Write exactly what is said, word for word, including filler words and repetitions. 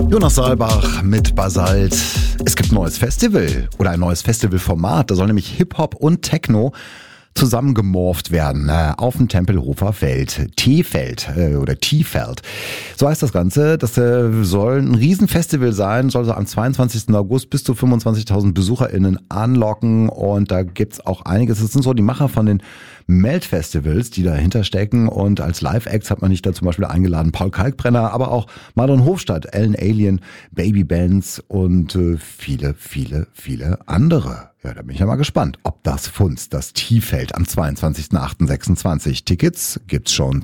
Jonas Saalbach mit Basalt. Es gibt ein neues Festival oder ein neues Festivalformat. Da soll nämlich Hip-Hop und Techno zusammengemorpht werden äh, auf dem Tempelhofer Feld. T-Feld äh, oder T-Feld. So heißt das Ganze. Das äh, soll ein Riesenfestival sein, soll so am zweiundzwanzigsten August bis zu fünfundzwanzigtausend BesucherInnen anlocken und da gibt's auch einiges. Das sind so die Macher von den Melt-Festivals, die dahinter stecken und als Live-Acts hat man nicht da zum Beispiel eingeladen Paul Kalkbrenner, aber auch Marlon Hofstadt, Ellen Alien, Baby Bands und äh, viele, viele, viele andere. Ja, da bin ich ja mal gespannt, ob das Funz, das T-Feld am zweiundzwanzigsten achten sechsundzwanzig. Tickets gibt's schon